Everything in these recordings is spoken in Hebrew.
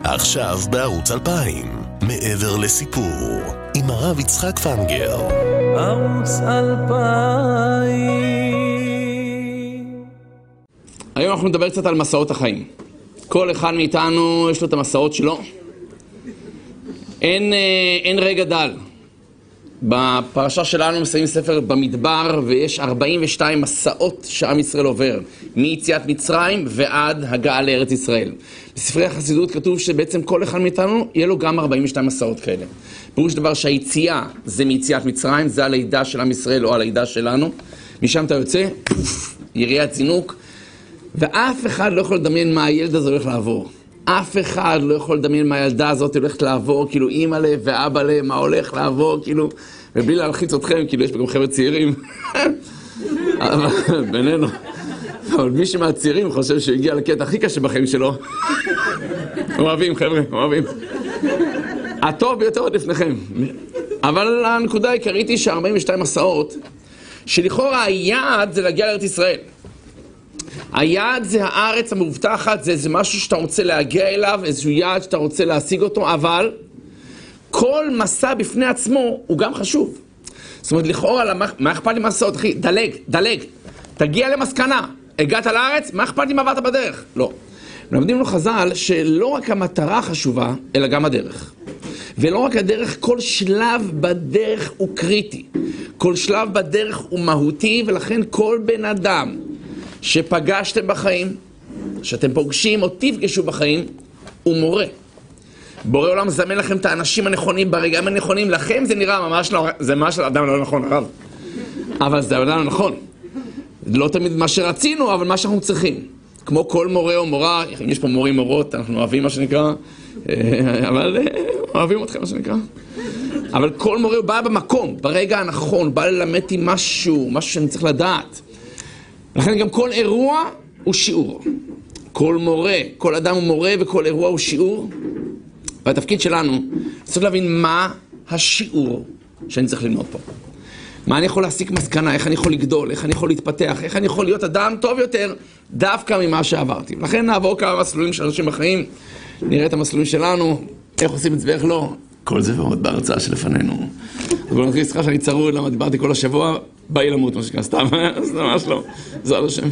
עכשיו בערוץ 2000, מעבר לסיפור, עם הרב יצחק פנגר. ערוץ 2000. היום אנחנו נדבר קצת על מסעות החיים. כל אחד מאיתנו יש לו את המסעות שלו. אין רגע דל. בפרשה שלנו מסיים ספר במדבר, ויש 42 מסעות שעם ישראל עובר, מיציאת מצרים ועד הגעה לארץ ישראל. בספרי החסידות כתוב שבעצם כל אחד מאיתנו יהיה לו גם 42 מסעות כאלה. פירוש דבר שהיציאה זה מיציאת מצרים, זה הלידה של עם ישראל או הלידה שלנו. משם אתה יוצא, יריית זינוק, ואף אחד לא יכול לדמיין מה הילד הזה הולך לעבור. אף אחד לא יכול לדמיין מה הילדה הזאת הולכת לעבור, כאילו אמא לה ואבא לה, מה הולך לעבור, כאילו, ובלי להלחיץ אתכם, כאילו יש פה גם חבר'ה צעירים. בינינו. אבל מי שמהצעירים חושב שהגיע לקטע הכי קשה בחיים שלו. אוהבים, חבר'ה, אוהבים. הטוב ביותר עוד לפניכם. אבל הנקודה העיקרית היא ש42 מסעות, שלכאורה היעד זה להגיע לארץ ישראל. היעד זה הארץ המובטחת, זה משהו שאתה רוצה להגיע אליו, איזשהו יעד שאתה רוצה להשיג אותו, אבל כל מסע בפני עצמו הוא גם חשוב. זאת אומרת, לכאורה, מה אכפת לי מסעות, אחי? דלג, תגיע למסקנה. הגעת לארץ, מה אכפת לי מה עברת בדרך? לא. מלמדים לנו חז"ל שלא רק המטרה חשובה, אלא גם הדרך. ולא רק הדרך, כל שלב בדרך הוא קריטי. כל שלב בדרך הוא מהותי, ולכן כל בן אדם שפגשתם בחיים, שאתם פוגשים או תפגשו בחיים, הוא מורה. בורא עולם זמן לכם את האנשים הנכונים ברגעים הנכונים. לכם זה נראה ממש לא, זה ממש אדם לא נכון, הרב. אבל זה אדם לא נכון. לא תמיד מה שרצינו, אבל מה שאנחנו צריכים. כמו כל מורה או מורה, אם יש פה מורים מורות, אנחנו אוהבים מה שנקרא, אבל אוהבים אתכם מה שנקרא. אבל כל מורה הוא בא במקום, ברגע הנכון, בא ללמד אותי משהו שאני צריך לדעת. לכן גם כל אירוע הוא שיעור. כל מורה, כל אדם הוא מורה וכל אירוע הוא שיעור. והתפקיד שלנו, צריך להבין מה השיעור שאני צריך ללמוד פה. מה אני יכול להסיק מסקנה, איך אני יכול לגדול, איך אני יכול להתפתח, איך אני יכול להיות אדם טוב יותר דווקא ממה שעברתי. לכן נעבור כמה מסלולים של אנשים בחיים, נראה את המסלולים שלנו, איך עושים את זה ואיך לא. כל זה ועוד בהרצאה שלפנינו. אבל נתחיל סליחה שאני צרוד, למה דיברתי כל השבוע, באי למות, מה שקרה, סתם, אז ממש לא, זה על השם.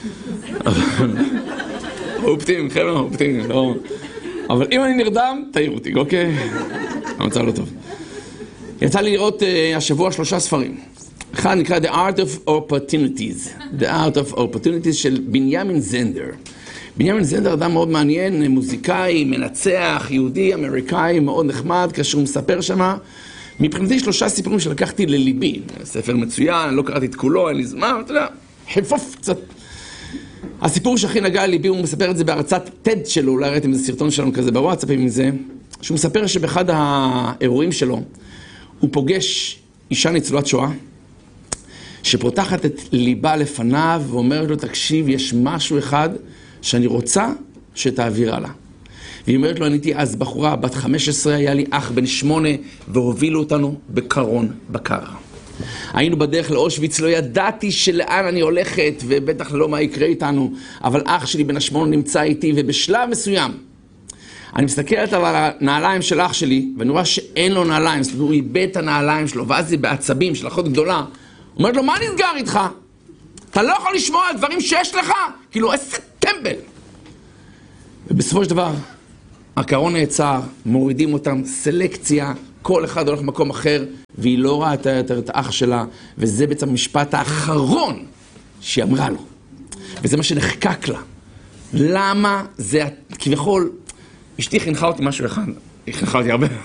אופטים, חבר'ה, אופטים, לא. אבל אם אני נרדם, תעיר אותי, אוקיי? המצב לא טוב. יצא לי לראות השבוע 3 ספרים. אחד נקרא The Art of Opportunities. The Art of Opportunities של בנימין זנדר. בנימין זנדר אדם מאוד מעניין, מוזיקאי, מנצח, יהודי, אמריקאי, מאוד נחמד, כאשר הוא מספר שמה. מבחינתי 3 סיפורים שלקחתי לליבי. ספר מצוין, לא קראתי את כולו, אין לי זמן, אתה יודע, חפוף קצת. הסיפור שהכי נגע לליבי, הוא מספר את זה בהרצת TED שלו, אולי ראיתם איזה סרטון שלנו כזה בוואטסאפים עם זה, שהוא מספר שבאחד האירועים שלו, הוא פוגש אישה ניצולת שואה, שפותחת את ליבה לפניו, ואומרת לו, תקשיב, יש משהו אחד שאני רוצה שתעביר הלאה. והיא אומרת לו, אני הייתי אז בחורה, בת 15, היה לי אח בן 8, והובילו אותנו בקרון בקר. היינו בדרך לאושוויץ, לא ידעתי שלאן אני הולכת, ובטח לא מה יקרה איתנו, אבל אח שלי בן 8 נמצא איתי, ובשלב מסוים, אני מסתכלת על הנעליים של אח שלי, ואני רואה שאין לו נעליים, זאת אומרת, הוא איבד את הנעליים שלו, ואז זה בעצבים של אחות גדולה, אומרת לו, מה נסגר איתך? אתה לא יכול לשמוע על דברים שיש לך? כאילו, איזה טמבל. ובסופו של דבר, הקרון נעצר, מורידים אותם, סלקציה, כל אחד הולך למקום אחר, והיא לא ראתה את האח שלה, וזה בעצם המשפט האחרון שהיא אמרה לו. וזה מה שנחקק לה. למה זה, כביכול, אשתי חינכה אותי משהו אחד, היא חינכה אותי הרבה.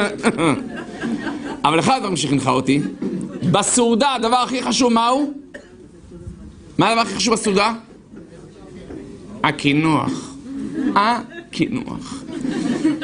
אבל אחד הדברים שחינכה אותי, בסעודה, הדבר הכי חשוב, מהו? מה הדבר הכי חשוב בסעודה? הקינוח. הקינוח.